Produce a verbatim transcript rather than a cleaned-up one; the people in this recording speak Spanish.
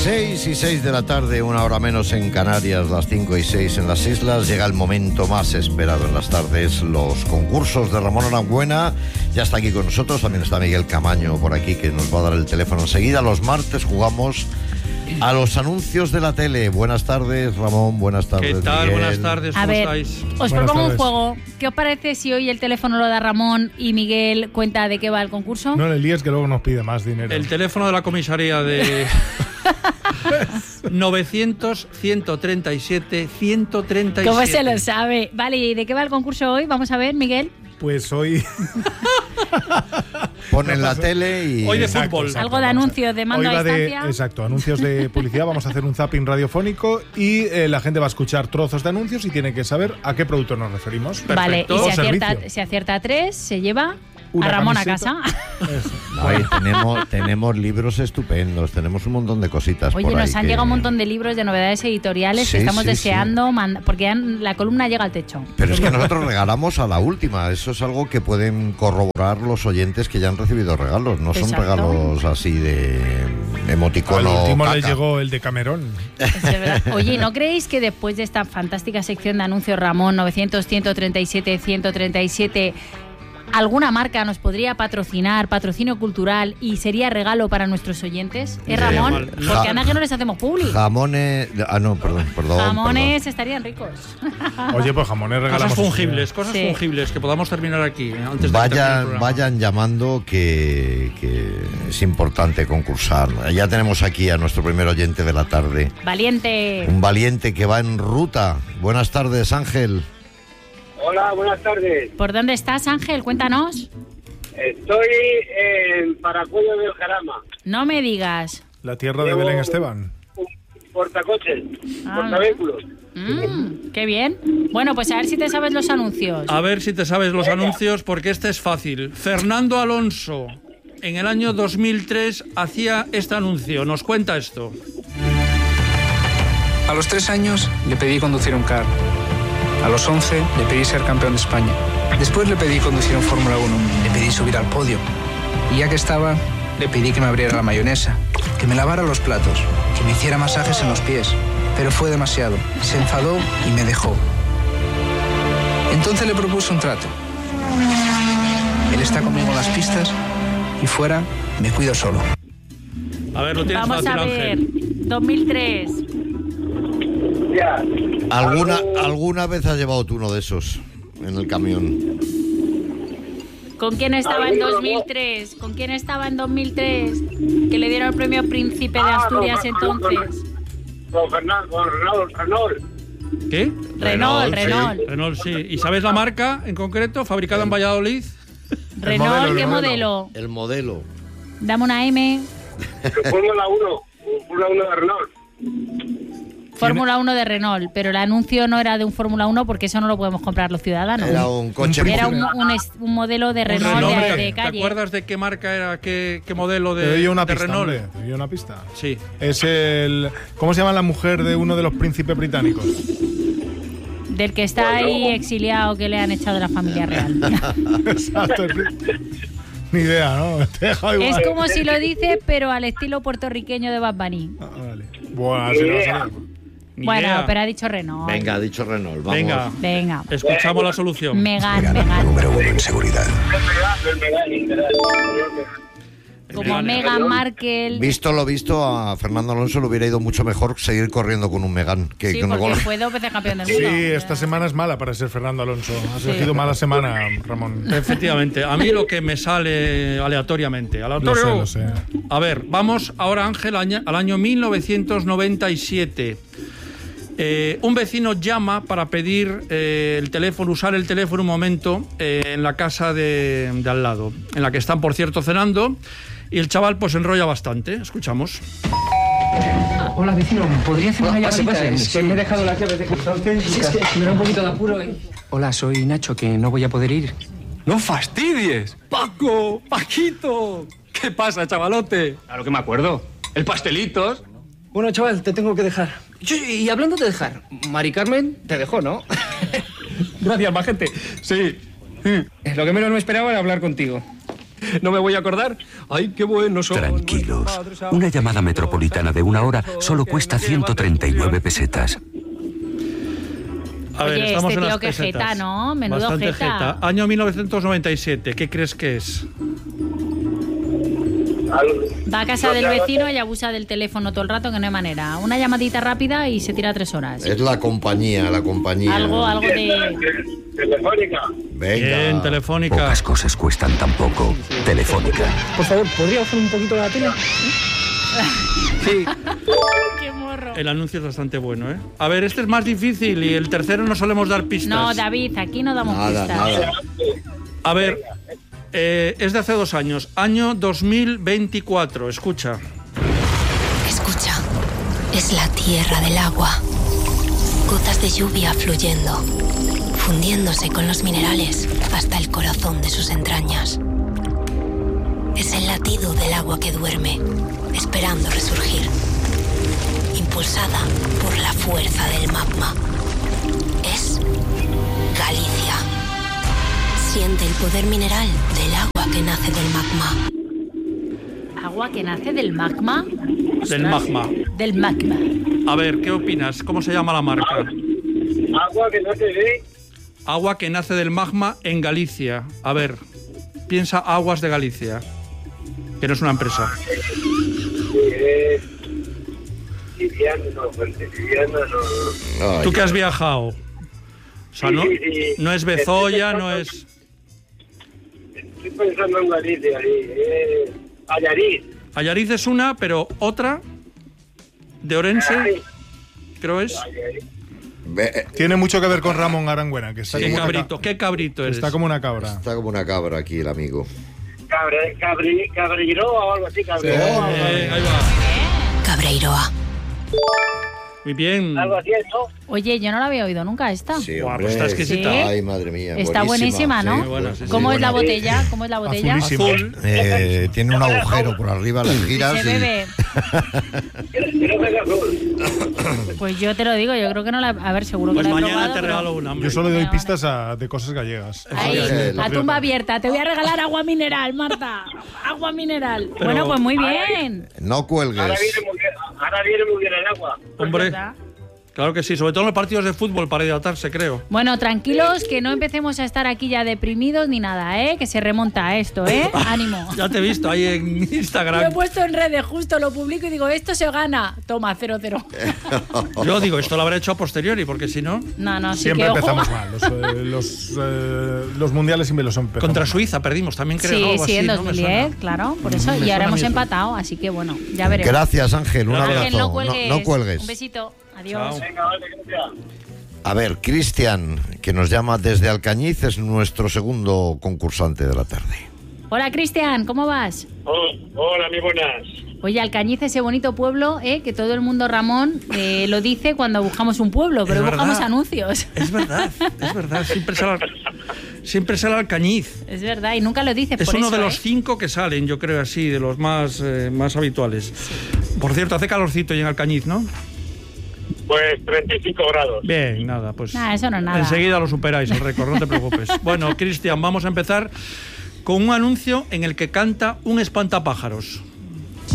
seis y seis de la tarde, una hora menos en Canarias, las cinco y seis en las islas. Llega el momento más esperado en las tardes, los concursos de Ramón Aranguena. Ya está aquí con nosotros, también está Miguel Camaño por aquí, que nos va a dar el teléfono enseguida. Los martes jugamos a los anuncios de la tele. Buenas tardes, Ramón, buenas tardes, ¿Qué tal? Miguel. Buenas tardes, ¿cómo a ver, estáis? Os Buenas propongo tardes. un juego. ¿Qué os parece si hoy el teléfono lo da Ramón y Miguel cuenta de qué va el concurso? No le líes que luego nos pide más dinero. El teléfono de la comisaría de novecientos, ciento treinta y siete, ciento treinta y siete. ¿Cómo se lo sabe? Vale, ¿y de qué va el concurso hoy? Vamos a ver, Miguel. Pues hoy... Ponen la tele y... Hoy de Exacto, fútbol. exacto. Algo de Vamos a- anuncios de mando Hoy a va de, distancia. exacto, anuncios de publicidad. Vamos a hacer un zapping radiofónico y eh, la gente va a escuchar trozos de anuncios y tiene que saber a qué producto nos referimos. Vale, y Perfecto. si O acierta, servicio. si acierta tres, se lleva Una a Ramón a camiseta. casa. Eso. Ay, tenemos, tenemos libros estupendos, tenemos un montón de cositas Oye, por ahí nos han que- llegado un montón de libros de novedades editoriales Sí, que estamos sí, deseando, manda- porque ya la columna llega al techo. Pero es que nosotros regalamos a la última. Eso es algo que pueden corroborar los oyentes que ya han recibido regalos. No son Exacto. regalos así de emoticono. Al último caca. le llegó el de Camerón. Es verdad. Oye, ¿no creéis que después de esta fantástica sección de anuncios Ramón novecientos, ciento treinta y siete, ciento treinta y siete, alguna marca nos podría patrocinar, patrocinio cultural, y sería regalo para nuestros oyentes? ¿Eh, Sí, Ramón? mal. Porque Ja- anda que no les hacemos publi. Jamones. Ah, no, perdón, perdón. Jamones estarían ricos. Oye, pues jamones regalamos. Cosas fungibles, cosas Sí. fungibles, que podamos terminar aquí, eh, antes perdón. de que termine el Vayan, programa. vayan llamando que, que es importante concursar. Ya tenemos aquí a nuestro primer oyente de la tarde. Valiente. Un valiente que va en ruta. Buenas tardes, Ángel. Hola, buenas tardes. ¿Por dónde estás, Ángel? Cuéntanos. Estoy en Paracuello del Jarama. No me digas. La tierra de Llevo Belén Esteban. Un portacoches, Ah. portavehículos. Mm, qué bien. Bueno, pues a ver si te sabes los anuncios. A ver si te sabes los anuncios, porque este es fácil. Fernando Alonso, en el año dos mil tres, hacía este anuncio. Nos cuenta esto. A los tres años le pedí conducir un kart. A los once le pedí ser campeón de España. Después le pedí conducir un Fórmula uno. Le pedí subir al podio. Y ya que estaba, le pedí que me abriera la mayonesa, que me lavara los platos, que me hiciera masajes en los pies. Pero fue demasiado. Se enfadó y me dejó. Entonces le propuse un trato. Él está conmigo en las pistas y fuera me cuido solo. A ver, lo tienes Vamos fácil, a ver. Ángel. dos mil tres. Ya. ¿Alguna, Algo- ¿Alguna vez has llevado tú uno de esos en el camión? ¿Con quién estaba en Alguno, dos mil tres? ¿Con quién estaba en dos mil tres? Que le dieron el premio Príncipe de Ah, Asturias con- con- entonces. Con Fernando, con Renault, Renault. ¿Qué? Renault, Renault, sí. Renault. Renault, sí. ¿Y sabes la marca en concreto? ¿Fabricada en Valladolid? Renault, modelo, el ¿qué modelo. modelo? El modelo. Dame una M. Fórmula uno. Fórmula uno de Renault. Fórmula uno de Renault, pero el anuncio no era de un Fórmula uno porque eso no lo podemos comprar los ciudadanos. Era un coche. Era muy- un, un es- un modelo de Un Renault Renault, de, ¿te- de ¿Te calle. acuerdas de qué marca era, qué, qué modelo Te de, doy una de pista, Renault? hombre. Te doy una pista. Sí. Es el... ¿Cómo se llama la mujer de uno de los príncipes británicos? Del que está ahí exiliado, que le han echado de la familia real. Exacto. el príncipe. Ni idea, ¿no? Te he dejado igual. Es como si lo dice, pero al estilo puertorriqueño de Bad Bunny. Ah, vale. Bueno, así no va a salir. Ni Bueno, idea. pero ha dicho Renault. Venga, ha dicho Renault. Vamos. Venga, Venga. escuchamos la solución. Megan, Megan. Número uno en seguridad. El Megane, el Megane. Como Megane. Meghan Markle. Visto lo visto, a Fernando Alonso le hubiera ido mucho mejor seguir corriendo con un Megane que Sí, con porque con- fue dos veces campeón del Sí, mundo. esta semana es mala para ser Fernando Alonso. Has elegido mala semana, Ramón. Efectivamente, a mí lo que me sale aleatoriamente. Lo Aleatorio. sé, lo sé. A ver, vamos ahora, Ángel, año- al año mil novecientos noventa y siete. Eh, un vecino llama para pedir eh, el teléfono, usar el teléfono un momento eh, en la casa de, de al lado, en la que están, por cierto, cenando, y el chaval pues enrolla bastante. Escuchamos. Hola, vecino, ¿podría hacer una Pase, llamadita? pase. Es que me he dejado las llaves de cristal. Sí, es que me da un poquito de apuro. ¿eh? Hola, soy Nacho, que no voy a poder ir. ¡No fastidies! ¡Paco! ¡Paquito! ¿Qué pasa, chavalote? Claro que me acuerdo. ¿El pastelitos? Bueno, chaval, te tengo que dejar. Y hablando de dejar, Mari Carmen te dejó, ¿no? Gracias, majete. Sí. Lo que menos me esperaba era hablar contigo. ¿No me voy a acordar? ¡Ay, qué bueno son! Tranquilos. Una llamada metropolitana de una hora solo cuesta ciento treinta y nueve pesetas. A ver, Oye, estamos este en tío las que pesetas. jeta, ¿no? Menudo Bastante jeta. jeta. Año mil novecientos noventa y siete. ¿Qué crees que es? Va a casa del vecino y abusa del teléfono todo el rato, que no hay manera. Una llamadita rápida y se tira tres horas. Es la compañía, la compañía. Algo, algo de... Telefónica. Venga. Bien, Telefónica. Pocas cosas cuestan tan poco. Telefónica. Por favor, ¿podría bajar un poquito la tele? Sí. ¡Qué morro! El anuncio es bastante bueno, ¿eh? A ver, este es más difícil y el tercero no solemos dar pistas. No, David, aquí no damos Nada, pistas. nada. A ver, eh, es de hace dos años. Año dos mil veinticuatro. Escucha. Escucha, es la tierra del agua. Gotas de lluvia fluyendo, fundiéndose con los minerales hasta el corazón de sus entrañas. Es el latido del agua que duerme, esperando resurgir, impulsada por la fuerza del magma. Es Galicia. Siente el poder mineral del agua que nace del magma. ¿Agua que nace del magma? Del magma. Del magma. A ver, ¿qué opinas? ¿Cómo se llama la marca? Agua que no se ve. Agua que nace del magma en Galicia. A ver, piensa Aguas de Galicia, que no es una empresa. Eh, liviano, no, fuerte, liviano, no. Ay, ¿Tú que has viajado? O sea, no, Sí, sí, sí. no es Bezoya, no es... Estoy pensando en Galicia, sí. Eh, Allariz. Allariz es una, pero otra de Orense, Ay, creo es. Allariz. ve- Tiene mucho que ver con Ramón Arangüena, que está, Sí. ¿Qué como, una, cabrito? ca- ¿Qué cabrito eres? está como una cabra. Está como una cabra aquí el amigo. Cabre, cabri, Cabreiroa o algo así, Cabreiroa. Eh, ahí va. Cabreiroa. Muy bien. Algo así, ¿no? Oye, yo no la había oído nunca esta. Sí, Guau, hombre. pues está exquisita. Sí. Ay, madre mía. Está buenísima, ¿no? Muy buena, sí, sí. ¿Cómo es la buena. botella? ¿Cómo es la botella? Azulísima. Azul. Eh, tiene un agujero por arriba, las giras. Se y- bebe. Creo que es azul. Pues yo te lo digo, yo creo que no la... A ver, seguro que Pues la he mañana probado, te pero- regalo una, hombre. Yo solo doy Vale, pistas a- de cosas gallegas. Ahí, Sí, la tumba abierta. Te voy a regalar agua mineral, Marta. Agua mineral. Pero- Bueno, pues muy bien. No Ahora cuelgues. viene muy bien, ahora viene muy bien el agua. Hombre, ¿Verdad? claro que sí, sobre todo en los partidos de fútbol para hidratarse, creo. Bueno, tranquilos, que no empecemos a estar aquí ya deprimidos ni nada, ¿eh? Que se remonta a esto, ¿eh? Ánimo. Ya te he visto ahí en Lo he Instagram. puesto en redes, justo lo publico y digo, esto se gana. Toma, cero cero. Yo digo, esto lo habré hecho a posteriori, porque si no... No, no, sí Siempre que ojo. empezamos mal. Los, eh, los, eh, los mundiales siempre los empezamos Contra mal. Suiza perdimos también, creo, Sí, ¿no? Algo sí, así, en ¿no? dos Me mil diez, suena. claro, por eso. Me Y suena ahora a mí hemos eso. empatado, así que bueno, ya veremos. Gracias, Ángel. Un Gracias. Ángel, no abrazo. cuelgues. No, no cuelgues. Un besito. Adiós. Chao. Venga, vale, gracias. A ver, Cristian, que nos llama desde Alcañiz, es nuestro segundo concursante de la tarde. Hola, Cristian, ¿cómo vas? Oh, hola, muy buenas. Oye, Alcañiz, ese bonito pueblo, ¿eh? Que todo el mundo, Ramón, eh, lo dice cuando buscamos un pueblo, pero Es buscamos verdad. anuncios. Es verdad, es verdad. Siempre sale, al- siempre sale Alcañiz. Es verdad, y nunca lo dices Es por uno eso, de los ¿eh? cinco que salen, yo creo así, de los más, eh, más habituales. Por cierto, hace calorcito y en Alcañiz, ¿no? Pues treinta y cinco grados. Bien, nada, pues... Nah, eso no es nada. Enseguida lo superáis el récord, no te preocupes. Bueno, Cristian, vamos a empezar con un anuncio en el que canta un espantapájaros.